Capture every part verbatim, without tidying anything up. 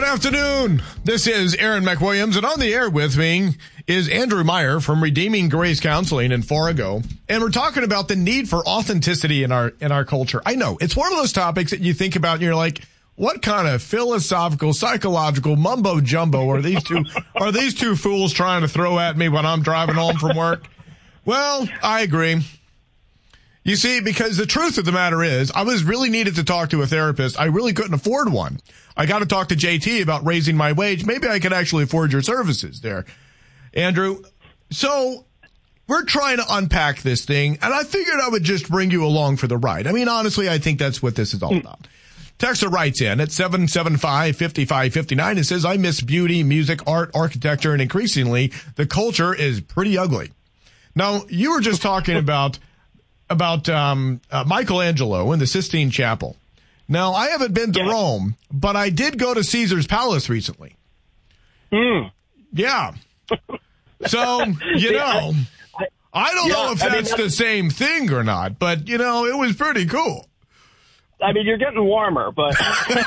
afternoon. This is Aaron McWilliams, and on the air with me is Andrew Meyer from Redeeming Grace Counseling in Fargo. And we're talking about the need for authenticity in our in our culture. I know, it's one of those topics that you think about and you're like, what kind of philosophical, psychological mumbo jumbo are these two are these two fools trying to throw at me when I'm driving home from work? Well, I agree. You see, because the truth of the matter is, I was really needed to talk to a therapist. I really couldn't afford one. I got to talk to J T about raising my wage. Maybe I could actually afford your services there, Andrew. So we're trying to unpack this thing, and I figured I would just bring you along for the ride. I mean, honestly, I think that's what this is all about. Texter writes in at seven seven five, five five five nine and says, I miss beauty, music, art, architecture, and increasingly, the culture is pretty ugly. Now, you were just talking about about um, uh, Michelangelo in the Sistine Chapel. Now, I haven't been to yeah. Rome, but I did go to Caesar's Palace recently. Mm. Yeah. So, you know, I, I don't yeah, know if that's, I mean, that's the same thing or not, but, you know, it was pretty cool. I mean, you're getting warmer, but...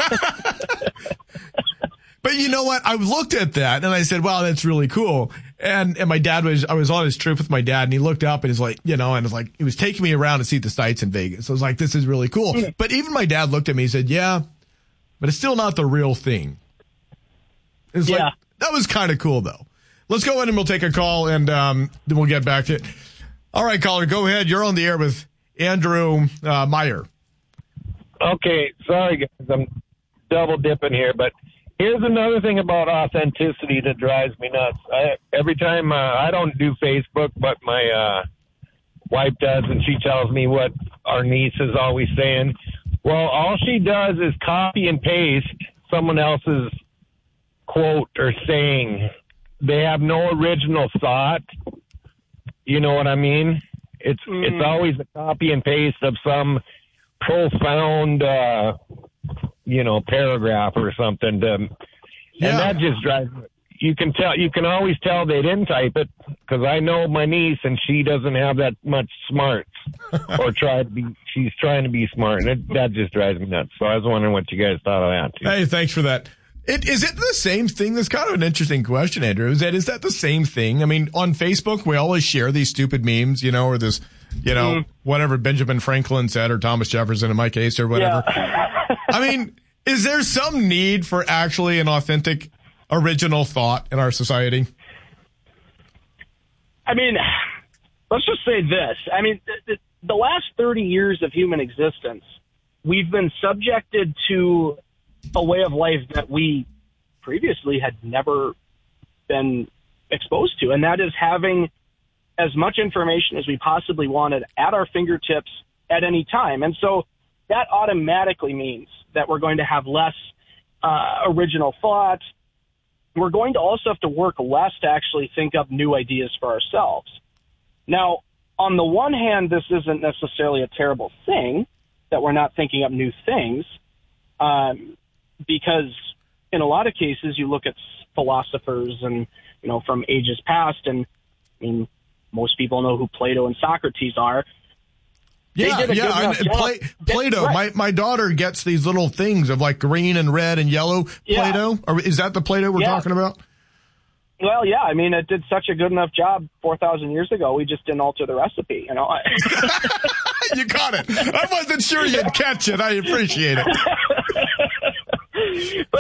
But you know what? I looked at that and I said, wow, that's really cool. And and my dad was, I was on his trip with my dad and he looked up and he's like, you know, and it's like, he was taking me around to see the sights in Vegas. So I was like, this is really cool. Mm. But even my dad looked at me and said, yeah, but it's still not the real thing. It's yeah. like, that was kind of cool though. Let's go in and we'll take a call and um, then we'll get back to it. All right, caller, go ahead. You're on the air with Andrew uh, Meyer. Okay, sorry guys, I'm double dipping here, but here's another thing about authenticity that drives me nuts. I, every time, uh, I don't do Facebook, but my uh, wife does, and she tells me what our niece is always saying. Well, all she does is copy and paste someone else's quote or saying. They have no original thought. You know what I mean? It's mm. it's always a copy and paste of some profound, uh, you know, paragraph or something. To, and yeah. that just drives me. You can tell, you can always tell they didn't type it because I know my niece and she doesn't have that much smarts or try to be, she's trying to be smart. And it, that just drives me nuts. So I was wondering what you guys thought of that too. Hey, thanks for that. It, is it the same thing? That's kind of an interesting question, Andrew. Is that, is that the same thing? I mean, on Facebook, we always share these stupid memes, you know, or this, you know, mm. whatever Benjamin Franklin said or Thomas Jefferson in my case or whatever. Yeah. I mean, is there some need for actually an authentic, original thought in our society? I mean, let's just say this. I mean, the, the last thirty years of human existence, we've been subjected to a way of life that we previously had never been exposed to, and that is having as much information as we possibly wanted at our fingertips at any time. And so that automatically means that we're going to have less uh, original thought. We're going to also have to work less to actually think up new ideas for ourselves. Now, on the one hand, this isn't necessarily a terrible thing that we're not thinking up new things, um, because in a lot of cases you look at philosophers and, you know, from ages past, and I mean, most people know who Plato and Socrates are. Yeah, yeah. And Play, Plato, right. my, my daughter gets these little things of like green and red and yellow Play-Doh. Yeah. Or is that the Play-Doh we're yeah. talking about? Well, yeah. I mean, it did such a good enough job four thousand years ago. We just didn't alter the recipe, you know. You got it. I wasn't sure you'd catch it. I appreciate it.